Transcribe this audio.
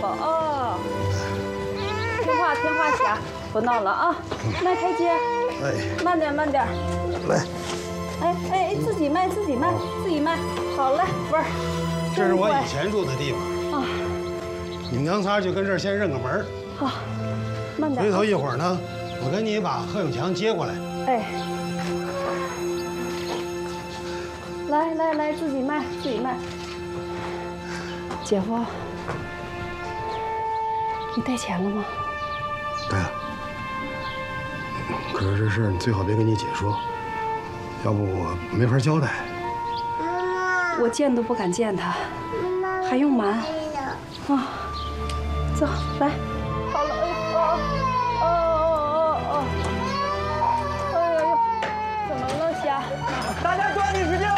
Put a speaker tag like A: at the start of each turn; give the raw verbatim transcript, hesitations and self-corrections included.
A: 宝啊！听话听话些，不闹了啊！迈台阶，哎，慢点慢点。
B: 来，
A: 哎哎，自己迈自己迈自己迈。好嘞，味儿。
B: 这是我以前住的地方啊。你们娘仨就跟这儿先认个门。
A: 好，慢点。
B: 回头一会儿呢，我跟你把贺永强接过来。哎。
A: 来来来，自己迈自己迈。姐夫，你带钱了吗？
B: 带了。可是这事儿你最好别跟你姐说，要不我没法交代。
A: 我见都不敢见他，还用瞒？啊，走，来。好了，哎呦，哦哦哦哦哦，哎呦呦，怎么了，霞？
C: 大家抓紧时间。